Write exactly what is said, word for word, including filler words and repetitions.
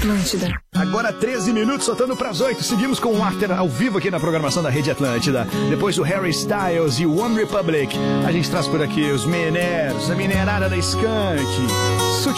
Atlântida. Agora treze minutos, soltando pras oito. Seguimos com o After ao vivo aqui na programação da Rede Atlântida. Depois do Harry Styles e One Republic, a gente traz por aqui os Meners, a minerada da Skank.